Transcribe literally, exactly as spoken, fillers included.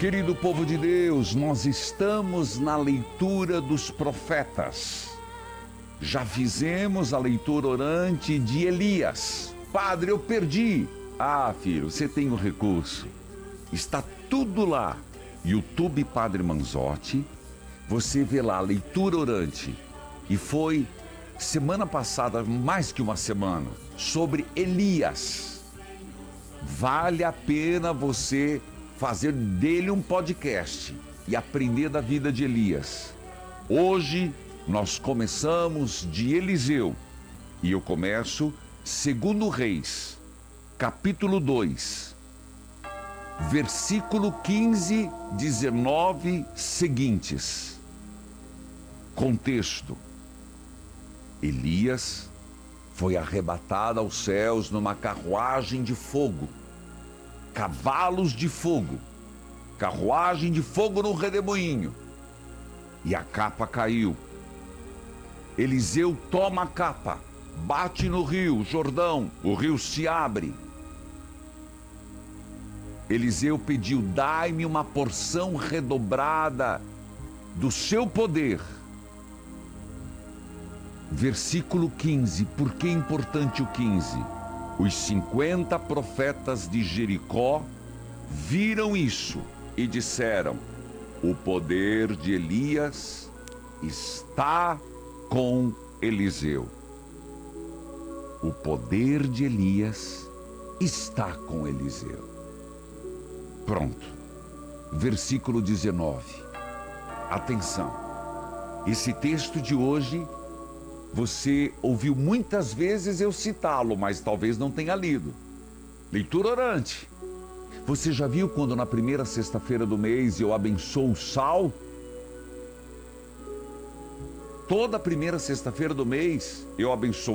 Querido povo de Deus, nós estamos na leitura dos profetas. Já fizemos a leitura orante de Elias. Padre, eu perdi. Ah, filho, você tem o recurso. Está tudo lá. YouTube Padre Manzotti. Você vê lá a leitura orante. E foi semana passada, mais que uma semana, sobre Elias. Vale a pena você fazer dele um podcast e aprender da vida de Elias. Hoje nós começamos de Eliseu e eu começo segundo Reis, capítulo dois, versículo quinze, dezenove seguintes. Contexto: Elias foi arrebatado aos céus numa carruagem de fogo, cavalos de fogo, carruagem de fogo no redemoinho, e a capa caiu. Eliseu toma a capa, bate no rio Jordão, o rio se abre. Eliseu pediu: dai-me uma porção redobrada do seu poder. Versículo quinze, por que é importante o quinze? Os cinquenta profetas de Jericó viram isso e disseram: o poder de Elias está com Eliseu. O poder de Elias está com Eliseu. Pronto. Versículo dezenove. Atenção. Esse texto de hoje você ouviu muitas vezes eu citá-lo, mas talvez não tenha lido. Leitura orante. Você já viu quando na primeira sexta-feira do mês eu abençoo o sal? Toda primeira sexta-feira do mês eu abençoo